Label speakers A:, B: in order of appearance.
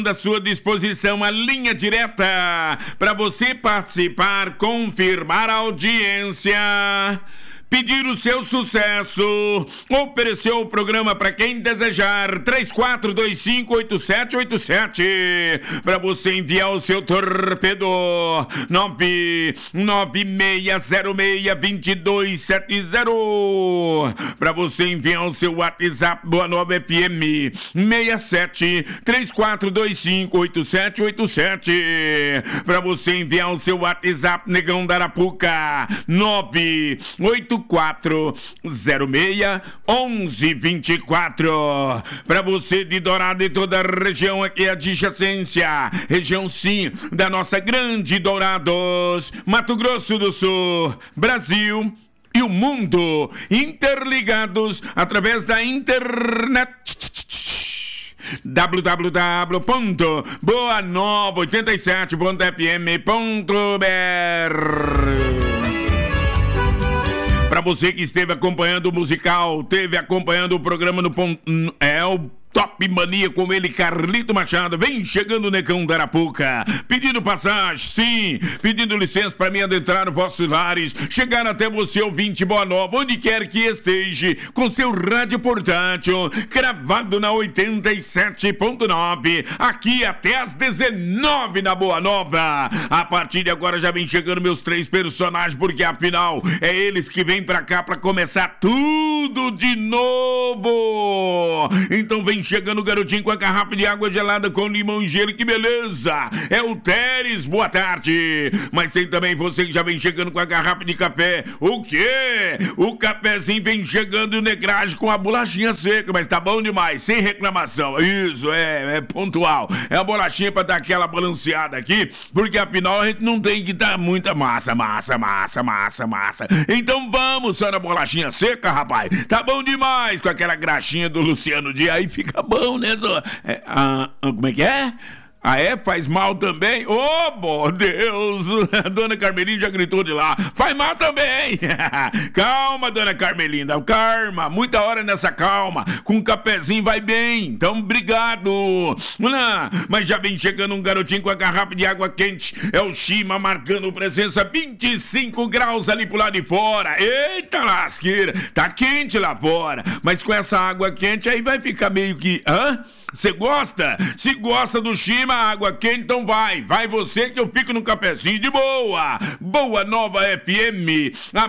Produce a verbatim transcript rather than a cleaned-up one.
A: à sua disposição a linha direta para você participar, confirmar a audiência, pedir o seu sucesso, oferecer o programa para quem desejar. Três quatro dois cinco oito sete oito sete para você enviar o seu torpedo. Nove nove seis zero seis dois dois sete zero para você enviar o seu WhatsApp. Boa Nova F M seis sete três quatro dois cinco oito sete oito sete para você enviar o seu WhatsApp. Negão da Arapuca nove oito quatro zero seis onze vinte e quatro para você de Dourado e toda a região aqui adjacência, região sim da nossa grande Dourados, Mato Grosso do Sul, Brasil e o mundo, interligados através da internet. w w w ponto boa nova oitenta e sete ponto f m ponto b r. Para você que esteve acompanhando o musical, teve acompanhando o programa no ponto, é o Top Mania com ele, Carlito Machado. Vem chegando o Negão da Arapuca, pedindo passagem, sim, pedindo licença para mim adentrar nos vossos lares, chegar até você, ouvinte Boa Nova, onde quer que esteja, com seu rádio portátil, gravado na oitenta e sete ponto nove, aqui até às dezenove na Boa Nova. A partir de agora já vem chegando meus três personagens, porque afinal é eles que vêm pra cá pra começar tudo de novo. Então vem chegando o garotinho com a garrafa de água gelada com limão e gelo, que beleza! É o Teres, boa tarde! Mas tem também você que já vem chegando com a garrafa de café. O quê? O cafezinho vem chegando e o negragem com a bolachinha seca, mas tá bom demais, sem reclamação. Isso, é, é pontual. É a bolachinha pra dar aquela balanceada aqui, porque afinal a gente não tem que dar muita massa, massa, massa, massa, massa. Então vamos só na bolachinha seca, rapaz. Tá bom demais com aquela graxinha do Luciano Dia, aí fica Fica bom, né, só? É, ah, como é que é? Ah, é? Faz mal também? Oh, meu Deus! A dona Carmelinda já gritou de lá. Faz mal também! Calma, dona Carmelinda. Calma, muita hora nessa calma. Com um cafezinho vai bem. Então, obrigado. Mas já vem chegando um garotinho com a garrafa de água quente. É o Shima marcando presença. vinte e cinco graus ali pro lado de fora. Eita lasqueira! Tá quente lá fora. Mas com essa água quente aí vai ficar meio que... Hã? Você gosta? Se gosta do Shima, água quente, então vai. Vai você que eu fico no cafezinho de boa. Boa Nova F M. A